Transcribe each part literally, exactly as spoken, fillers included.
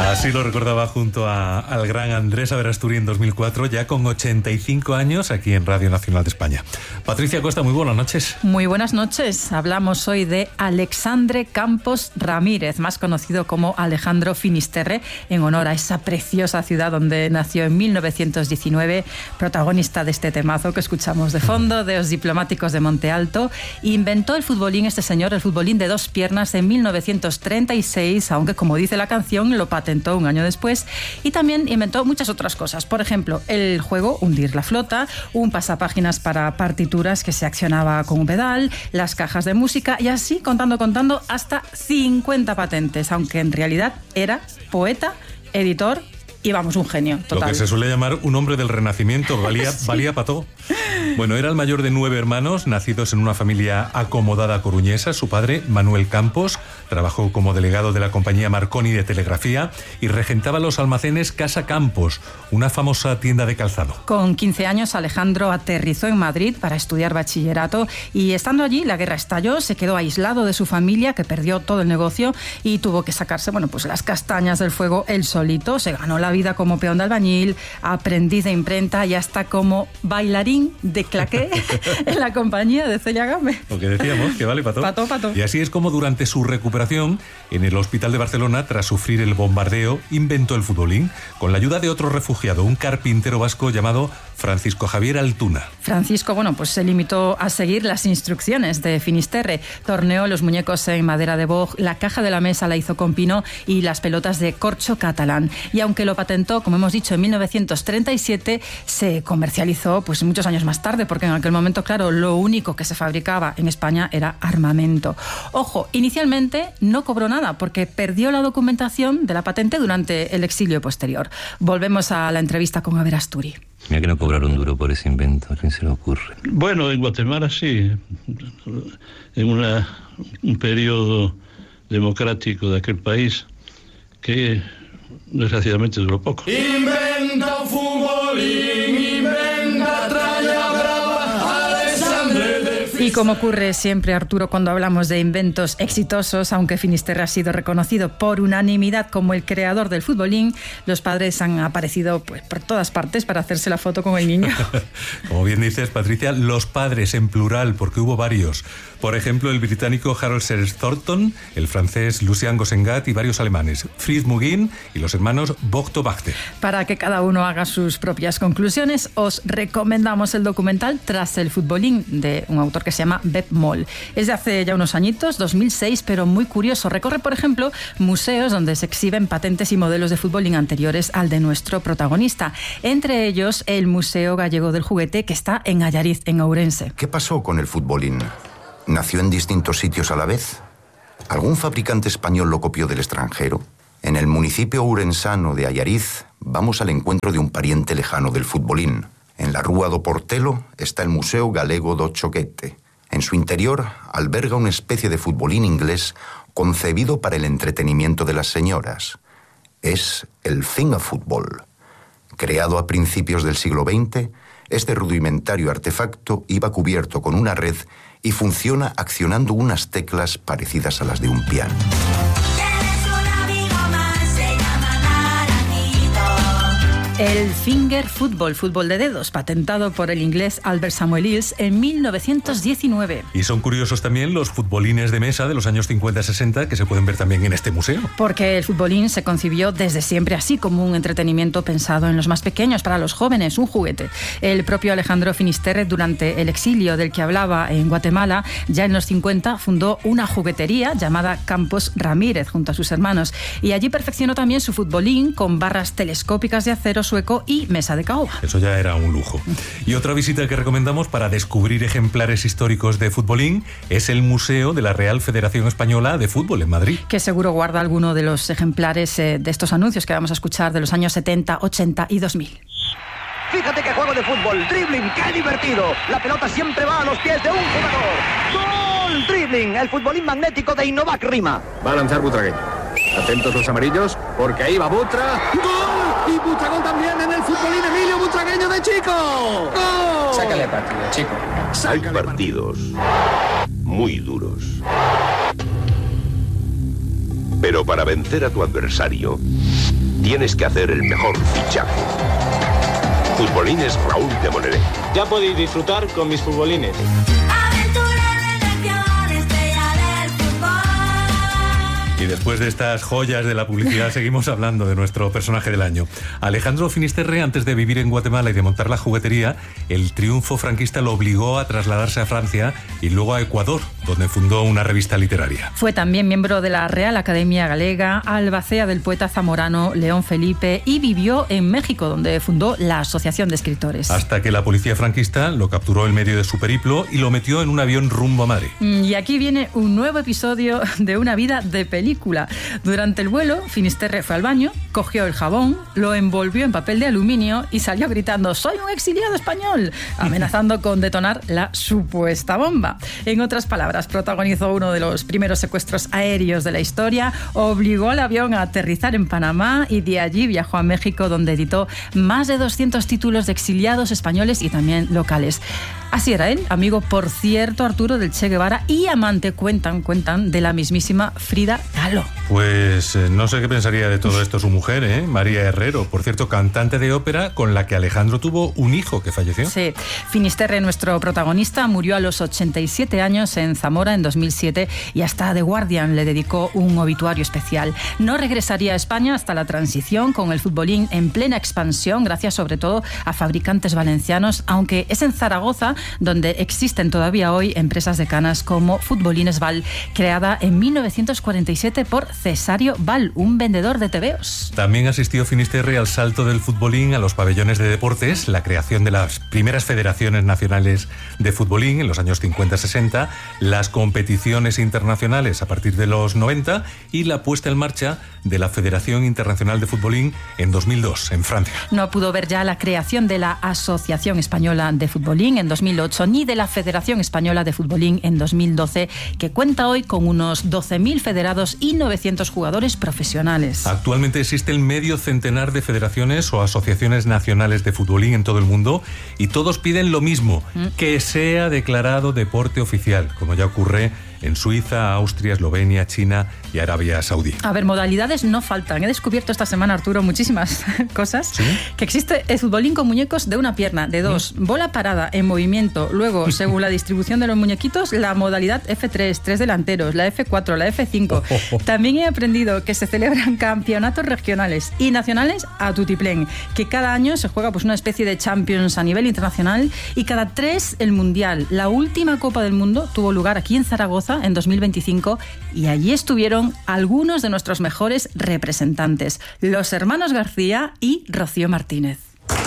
Así lo recordaba junto a, al gran Andrés Aberasturi en dos mil cuatro, ya con ochenta y cinco años aquí en Radio Nacional de España. Patricia Costa, muy buenas noches. Muy buenas noches. Hablamos hoy de Alexandre Campos Ramírez, más conocido como Alejandro Finisterre, en honor a esa preciosa ciudad donde nació en mil novecientos diecinueve, protagonista de este temazo que escuchamos de fondo, de Os Diplomáticos de Monte Alto. Inventó el futbolín, este señor, el futbolín de dos piernas en mil novecientos treinta y seis, aunque como dice la canción, lo patentó un año después, y también inventó muchas otras cosas. Por ejemplo, el juego Hundir la Flota, un pasapáginas para partituras que se accionaba con un pedal, las cajas de música, y así contando, contando, hasta cincuenta patentes, aunque en realidad era poeta, editor y vamos, un genio total. Lo que se suele llamar un hombre del Renacimiento, valía, sí. valía para todo. Bueno, era el mayor de nueve hermanos, nacidos en una familia acomodada coruñesa. Su padre, Manuel Campos, trabajó como delegado de la compañía Marconi de telegrafía y regentaba los almacenes Casa Campos, una famosa tienda de calzado. Con quince años, Alejandro aterrizó en Madrid para estudiar bachillerato y estando allí, la guerra estalló, se quedó aislado de su familia, que perdió todo el negocio y tuvo que sacarse, bueno, pues las castañas del fuego él solito. Se ganó la vida como peón de albañil, aprendiz de imprenta y hasta como bailarín de claqué en la compañía de Celia Game. Lo que decíamos, que vale pato. Pato, pato. Y así es como durante su recuperación en el hospital de Barcelona, tras sufrir el bombardeo, inventó el futbolín con la ayuda de otro refugiado, un carpintero vasco llamado Francisco Javier Altuna. Francisco, bueno, pues se limitó a seguir las instrucciones de Finisterre. Torneó los muñecos en madera de boj, la caja de la mesa la hizo con pino y las pelotas de corcho catalán. Y aunque lo patentó, como hemos dicho, en mil novecientos treinta y siete, se comercializó pues muchos años más tarde, porque en aquel momento, claro, lo único que se fabricaba en España era armamento. Ojo, inicialmente no cobró nada porque perdió la documentación de la patente durante el exilio posterior. Volvemos a la entrevista con Aberasturi. Mira que no cobraron duro por ese invento, ¿a quién se le ocurre? Bueno, en Guatemala sí, en una, un periodo democrático de aquel país que desgraciadamente duró poco. Inventa un futbolín, inventa tralla brava, Alexandre de Finisterre. Y como ocurre siempre, Arturo, cuando hablamos de inventos exitosos, aunque Finisterre ha sido reconocido por unanimidad como el creador del futbolín, los padres han aparecido pues por todas partes para hacerse la foto con el niño. Como bien dices, Patricia, los padres en plural, porque hubo varios. Por ejemplo, el británico Harold Sears Thornton, el francés Lucien Gossengat y varios alemanes, Fritz Mugin y los hermanos Bogto Bachte. Para que cada uno haga sus propias conclusiones, os recomendamos el documental Tras el futbolín, de un autor que se llama Beb Moll. Es de hace ya unos añitos, dos mil seis, pero muy curioso. Recorre, por ejemplo, museos donde se exhiben patentes y modelos de futbolín anteriores al de nuestro protagonista. Entre ellos, el Museo Gallego del Juguete, que está en Allariz, en Ourense. ¿Qué pasó con el futbolín? ¿Nació en distintos sitios a la vez? ¿Algún fabricante español lo copió del extranjero? En el municipio ourensano de Allariz vamos al encuentro de un pariente lejano del futbolín. En la Rúa do Portelo está el Museo Galego do Choquete. En su interior alberga una especie de futbolín inglés concebido para el entretenimiento de las señoras. Es el fingerfootball. Creado a principios del siglo veinte, este rudimentario artefacto iba cubierto con una red y funciona accionando unas teclas parecidas a las de un piano. El finger football, fútbol de dedos, patentado por el inglés Albert Samuel Hills en mil novecientos diecinueve. Y son curiosos también los futbolines de mesa de los años cincuenta y sesenta, que se pueden ver también en este museo. Porque el futbolín se concibió desde siempre así, como un entretenimiento pensado en los más pequeños, para los jóvenes, un juguete. El propio Alejandro Finisterre, durante el exilio del que hablaba en Guatemala, ya en los cincuenta, fundó una juguetería llamada Campos Ramírez, junto a sus hermanos. Y allí perfeccionó también su futbolín con barras telescópicas de acero sueco y mesa de caoba. Eso ya era un lujo. Y otra visita que recomendamos para descubrir ejemplares históricos de futbolín es el Museo de la Real Federación Española de Fútbol en Madrid. Que seguro guarda alguno de los ejemplares eh, de estos anuncios que vamos a escuchar de los años setenta, ochenta y dos mil. Fíjate qué juego de fútbol, dribbling, qué divertido. La pelota siempre va a los pies de un jugador. ¡Gol! Dribbling, el futbolín magnético de Innovac Rima. Va a lanzar Butragueño. Atentos los amarillos, porque ahí va Butra. ¡Gol! Y Butragón también en el futbolín Emilio Butragueño de Chico. ¡Gol! Sácale partido, Chico. Hay partidos muy duros. Pero para vencer a tu adversario, tienes que hacer el mejor fichaje. Futbolines Raúl de Monelet. Ya podéis disfrutar con mis futbolines. Y después de estas joyas de la publicidad seguimos hablando de nuestro personaje del año. Alejandro Finisterre, antes de vivir en Guatemala y de montar la juguetería, el triunfo franquista lo obligó a trasladarse a Francia y luego a Ecuador, donde fundó una revista literaria. Fue también miembro de la Real Academia Galega, albacea del poeta zamorano León Felipe y vivió en México, donde fundó la Asociación de Escritores. Hasta que la policía franquista lo capturó en medio de su periplo y lo metió en un avión rumbo a Madrid. Y aquí viene un nuevo episodio de una vida de película. Durante el vuelo, Finisterre fue al baño, cogió el jabón, lo envolvió en papel de aluminio y salió gritando «¡Soy un exiliado español!», amenazando con detonar la supuesta bomba. En otras palabras, protagonizó uno de los primeros secuestros aéreos de la historia, obligó al avión a aterrizar en Panamá y de allí viajó a México, donde editó más de doscientos títulos de exiliados españoles y también locales. Así era él, amigo, por cierto, Arturo, del Che Guevara y amante, cuentan, cuentan, de la mismísima Frida Kahlo. Pues eh, no sé qué pensaría de todo esto su mujer, ¿eh? María Herrero, por cierto, cantante de ópera con la que Alejandro tuvo un hijo que falleció. Sí, Finisterre, nuestro protagonista, murió a los ochenta y siete años en Zamora en dos mil siete y hasta The Guardian le dedicó un obituario especial. No regresaría a España hasta la transición, con el futbolín en plena expansión, gracias sobre todo a fabricantes valencianos, aunque es en Zaragoza donde existen todavía hoy empresas decanas como Futbolines Val, creada en mil novecientos cuarenta y siete por Cesario Val, un vendedor de tebeos. También asistió Finisterre al salto del futbolín a los pabellones de deportes, la creación de las primeras federaciones nacionales de futbolín en los años cincuenta sesenta, las competiciones internacionales a partir de los noventa y la puesta en marcha de la Federación Internacional de Futbolín en dos mil dos, en Francia. No pudo ver ya la creación de la Asociación Española de Futbolín en dos mil ocho ni de la Federación Española de Futbolín en dos mil doce, que cuenta hoy con unos doce mil federados y novecientos jugadores profesionales. Actualmente existen medio centenar de federaciones o asociaciones nacionales de futbolín en todo el mundo y todos piden lo mismo, mm. que sea declarado deporte oficial, como ya ocurre en Suiza, Austria, Eslovenia, China y Arabia Saudí. A ver, modalidades no faltan. He descubierto esta semana, Arturo, muchísimas cosas. ¿Sí? Que existe el futbolín con muñecos de una pierna, de dos, ¿Mm? bola parada, en movimiento. Luego, según la distribución de los muñequitos, la modalidad F tres, tres delanteros, la F cuatro, la F cinco. Oh, oh, oh. También he aprendido que se celebran campeonatos regionales y nacionales a tutiplén, que cada año se juega pues una especie de Champions a nivel internacional y cada tres el Mundial. La última Copa del Mundo tuvo lugar aquí en Zaragoza en dos mil veinticinco y allí estuvieron algunos de nuestros mejores representantes, los hermanos García y Rocío Martínez.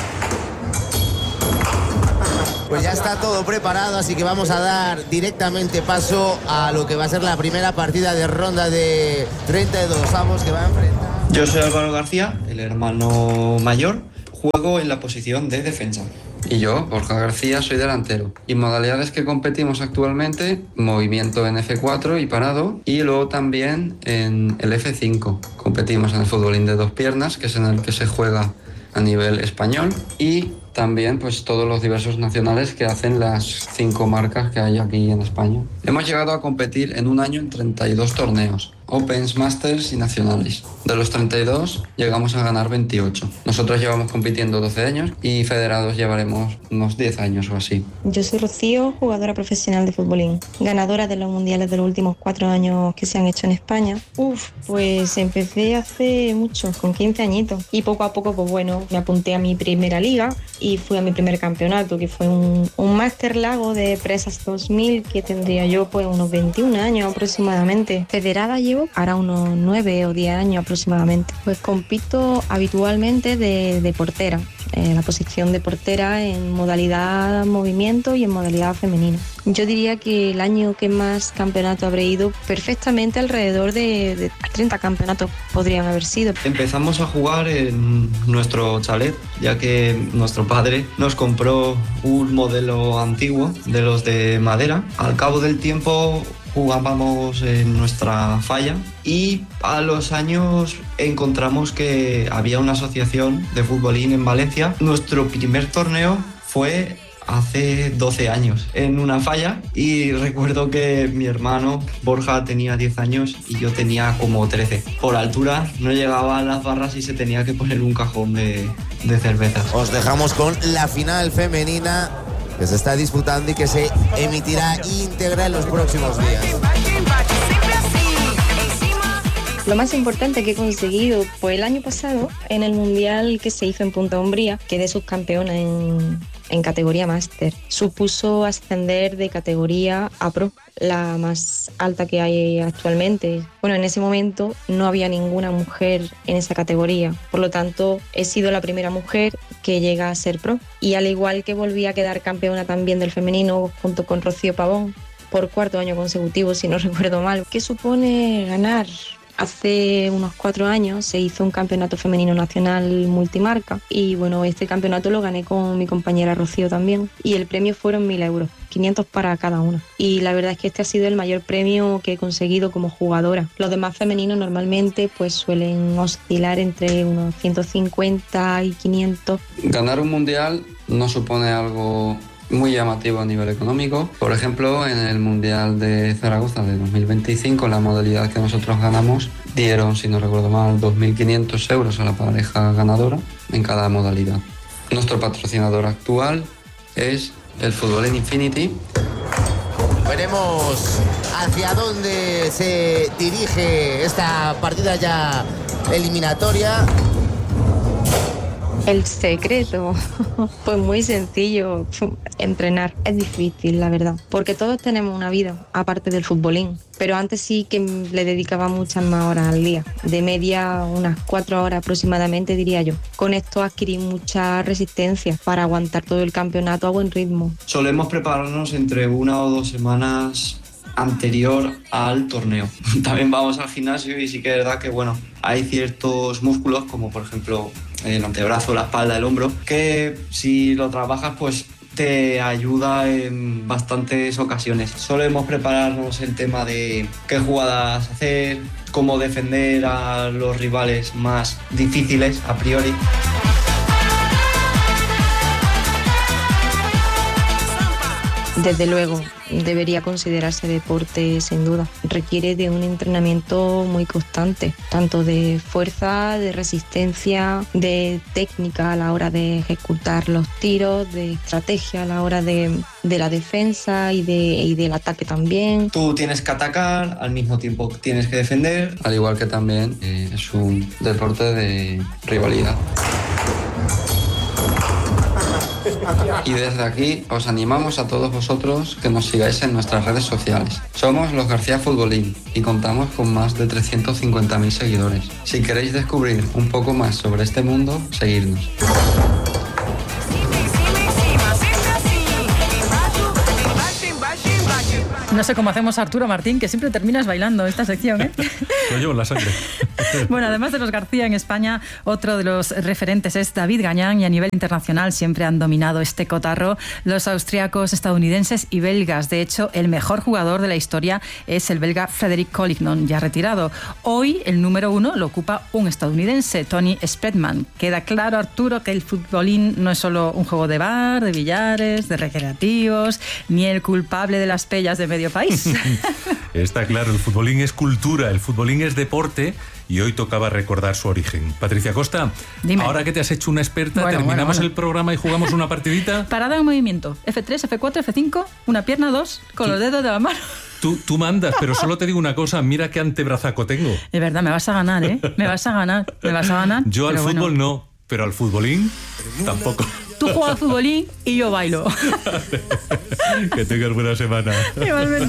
Pues ya está todo preparado, así que vamos a dar directamente paso a lo que va a ser la primera partida de ronda de treinta y dos avos que va a enfrentar. Yo soy Álvaro García, el hermano mayor, juego en la posición de defensa. Y yo, Borja García, soy delantero. Y modalidades que competimos actualmente, movimiento en F cuatro y parado, y luego también en el F cinco. Competimos en el futbolín de dos piernas, que es en el que se juega a nivel español, y también pues todos los diversos nacionales que hacen las cinco marcas que hay aquí en España. Hemos llegado a competir en un año en treinta y dos torneos, Opens, Masters y nacionales. De los treinta y dos llegamos a ganar veintiocho. Nosotros llevamos compitiendo doce años y federados llevaremos unos diez años o así. Yo soy Rocío, jugadora profesional de futbolín, ganadora de los mundiales de los últimos cuatro años que se han hecho en España. Uf, pues empecé hace mucho, con quince añitos, y poco a poco, pues bueno, me apunté a mi primera liga y fui a mi primer campeonato, que fue un, un Máster Lago de Presas dos mil, que tendría yo pues unos veintiún años aproximadamente. Federada llevo ahora unos nueve o diez años aproximadamente. Pues compito habitualmente de, de portera, en la posición de portera en modalidad movimiento y en modalidad femenina. Yo diría que el año que más campeonato habré ido, perfectamente alrededor de, de treinta campeonatos podrían haber sido. Empezamos a jugar en nuestro chalet, ya que nuestro padre nos compró un modelo antiguo de los de madera. Al cabo del tiempo jugábamos en nuestra falla y a los años encontramos que había una asociación de futbolín en Valencia. Nuestro primer torneo fue hace doce años en una falla y recuerdo que mi hermano Borja tenía diez años y yo tenía como trece. Por altura no llegaba a las barras y se tenía que poner un cajón de, de cervezas. Os dejamos con la final femenina que se está disputando y que se emitirá íntegra en los próximos días. Lo más importante que he conseguido, pues el año pasado, en el Mundial que se hizo en Punta Umbría, quedé subcampeona en, en categoría máster. Supuso ascender de categoría a pro, la más alta que hay actualmente. Bueno, en ese momento no había ninguna mujer en esa categoría, por lo tanto he sido la primera mujer que llega a ser pro. Y al igual que volví a quedar campeona también del femenino junto con Rocío Pavón, por cuarto año consecutivo, si no recuerdo mal. ¿Qué supone ganar? Hace unos cuatro años se hizo un campeonato femenino nacional multimarca y bueno, este campeonato lo gané con mi compañera Rocío también y el premio fueron mil euros, quinientos para cada una. Y la verdad es que este ha sido el mayor premio que he conseguido como jugadora. Los demás femeninos normalmente pues suelen oscilar entre unos ciento cincuenta y quinientos. Ganar un mundial no supone algo muy llamativo a nivel económico. Por ejemplo, en el Mundial de Zaragoza de dos mil veinticinco, la modalidad que nosotros ganamos, dieron, si no recuerdo mal, dos mil quinientos euros a la pareja ganadora en cada modalidad. Nuestro patrocinador actual es el Futbolín Infinity. Veremos hacia dónde se dirige esta partida ya eliminatoria. El secreto, pues muy sencillo, entrenar. Es difícil, la verdad, porque todos tenemos una vida, aparte del futbolín. Pero antes sí que le dedicaba muchas más horas al día, de media unas cuatro horas aproximadamente, diría yo. Con esto adquirí mucha resistencia para aguantar todo el campeonato a buen ritmo. Solemos prepararnos entre una o dos semanas anterior al torneo. También vamos al gimnasio y sí que es verdad que bueno, hay ciertos músculos como por ejemplo el antebrazo, la espalda, el hombro, que si lo trabajas pues te ayuda en bastantes ocasiones. Solemos prepararnos el tema de qué jugadas hacer, cómo defender a los rivales más difíciles a priori. Desde luego, debería considerarse deporte sin duda. Requiere de un entrenamiento muy constante, tanto de fuerza, de resistencia, de técnica a la hora de ejecutar los tiros, de estrategia a la hora de, de la defensa y, de, y del ataque también. Tú tienes que atacar, al mismo tiempo tienes que defender. Al igual que también eh, es un deporte de rivalidad. Y desde aquí os animamos a todos vosotros que nos sigáis en nuestras redes sociales. Somos los García Futbolín y contamos con más de trescientos cincuenta mil seguidores. Si queréis descubrir un poco más sobre este mundo, seguidnos. No sé cómo hacemos Arturo Martín, que siempre terminas bailando esta sección, ¿eh? Lo llevo en la sangre. Bueno, además de los García en España, otro de los referentes es David Gañán y a nivel internacional siempre han dominado este cotarro los austriacos, estadounidenses y belgas. De hecho, el mejor jugador de la historia es el belga Frederick Collignon, ya retirado. Hoy el número uno lo ocupa un estadounidense, Tony Spedman. Queda claro, Arturo, que el futbolín no es solo un juego de bar, de billares, de recreativos, ni el culpable de las pellas de medio país. Está claro, el futbolín es cultura, el futbolín es deporte y hoy tocaba recordar su origen. Patricia Costa, Dime. Ahora que te has hecho una experta, Bueno, ¿terminamos bueno, bueno. el programa y jugamos una partidita? Parada en movimiento. F tres, F cuatro, F cinco, una pierna, dos, con los dedos de la mano. Tú, tú mandas, pero solo te digo una cosa, mira qué antebrazaco tengo. Es verdad, me vas a ganar, ¿eh? Me vas a ganar, me vas a ganar. Yo al pero fútbol bueno. no, pero al futbolín tampoco. Tú juegas al futbolín y yo bailo. Que tengas buena semana. Igualmente.